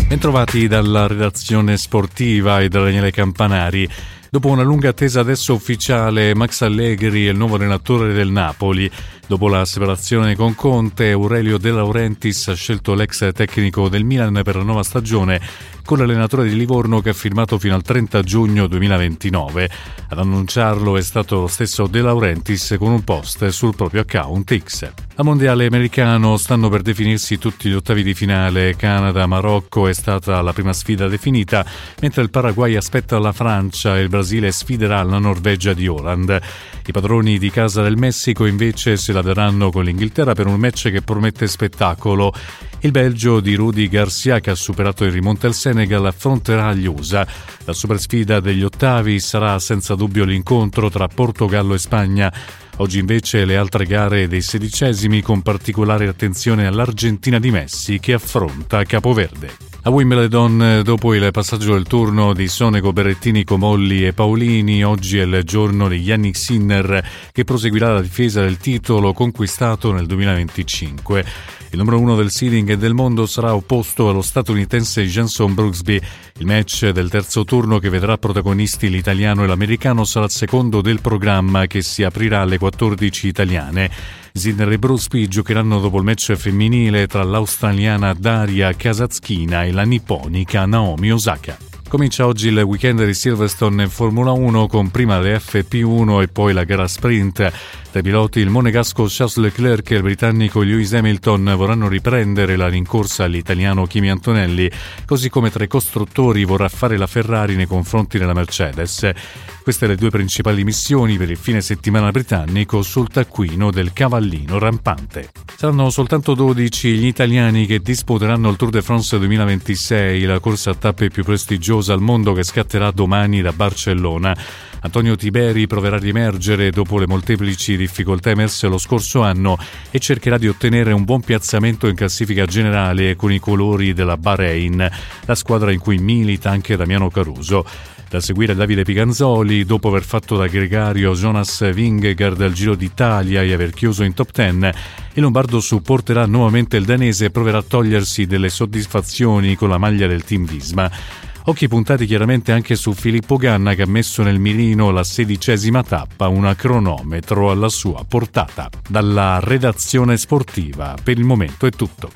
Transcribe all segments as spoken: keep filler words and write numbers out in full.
Bentrovati dalla redazione sportiva e da Daniele Campanari. Dopo una lunga attesa adesso ufficiale, Max Allegri è il nuovo allenatore del Napoli. Dopo la separazione con Conte, Aurelio De Laurentiis ha scelto l'ex tecnico del Milan per la nuova stagione con l'allenatore di Livorno che ha firmato fino al trenta giugno duemilaventinove. Ad annunciarlo è stato lo stesso De Laurentiis con un post sul proprio account X. Al mondiale americano stanno per definirsi tutti gli ottavi di finale. Canada-Marocco è stata la prima sfida definita, mentre il Paraguay aspetta la Francia e il Brasile sfiderà la Norvegia di Haaland. I padroni di casa del Messico invece se la daranno con l'Inghilterra per un match che promette spettacolo. Il Belgio di Rudy Garcia, che ha superato in rimonta il Senegal, affronterà gli U S A. La supersfida degli ottavi sarà senza dubbio l'incontro tra Portogallo e Spagna. Oggi invece le altre gare dei sedicesimi, con particolare attenzione all'Argentina di Messi che affronta Capoverde. A Wimbledon, dopo il passaggio del turno di Sonego, Berrettini, Comolli e Paolini, oggi è il giorno di Jannik Sinner che proseguirà la difesa del titolo conquistato nel duemilaventicinque. Il numero uno del seeding e del mondo sarà opposto allo statunitense Jenson Brooksby. Il match del terzo turno, che vedrà protagonisti l'italiano e l'americano, sarà il secondo del programma, che si aprirà alle quattordici italiane. Sinner e Brooksby giocheranno dopo il match femminile tra l'australiana Daria Kasatkina e la nipponica Naomi Osaka. Comincia oggi il weekend di Silverstone in Formula uno, con prima le F P uno e poi la gara sprint. Tra i piloti il monegasco Charles Leclerc e il britannico Lewis Hamilton vorranno riprendere la rincorsa all'italiano Kimi Antonelli, così come tra i costruttori vorrà fare la Ferrari nei confronti della Mercedes. Queste le due principali missioni per il fine settimana britannico sul taccuino del cavallino rampante. Saranno soltanto dodici gli italiani che disputeranno il Tour de France duemilaventisei, la corsa a tappe più prestigiosa al mondo che scatterà domani da Barcellona. Antonio Tiberi proverà a riemergere dopo le molteplici difficoltà emerse lo scorso anno e cercherà di ottenere un buon piazzamento in classifica generale con i colori della Bahrain, la squadra in cui milita anche Damiano Caruso. Da seguire Davide Piganzoli, dopo aver fatto da gregario Jonas Vingegaard al Giro d'Italia e aver chiuso in top dieci, il lombardo supporterà nuovamente il danese e proverà a togliersi delle soddisfazioni con la maglia del Team Visma. Occhi puntati chiaramente anche su Filippo Ganna, che ha messo nel mirino la sedicesima tappa, una cronometro alla sua portata. Dalla redazione sportiva per il momento è tutto.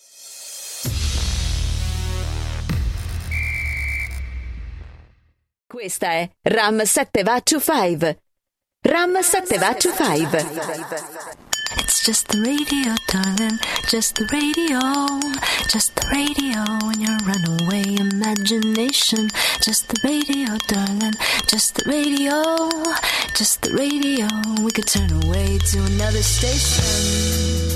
Questa è Ram sette Vaccio cinque. Ram sette Vaccio cinque. It's just the radio, darling, just the radio, just the radio in your runaway imagination. Just the radio, darling, just the radio, just the radio. We could turn away to another station.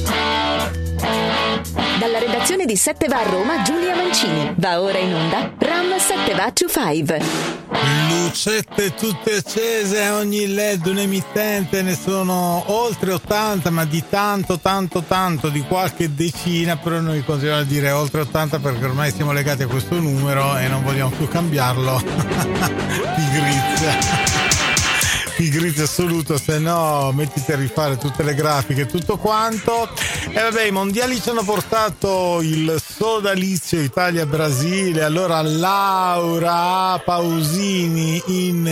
Dalla redazione di sette va a Roma, Giulia Mancini. Va ora in onda Ram sette Vaccio cinque. Lucette tutte accese, ogni L E D un emittente, ne sono oltre ottanta, ma di tanto tanto tanto, di qualche decina, però noi continuiamo a dire oltre ottanta perché ormai siamo legati a questo numero e non vogliamo più cambiarlo. Pigrizia. Pigrizia assoluto, se no mettiti a rifare tutte le grafiche e tutto quanto. E vabbè, i mondiali ci hanno portato il sodalizio Italia-Brasile, allora Laura Pausini in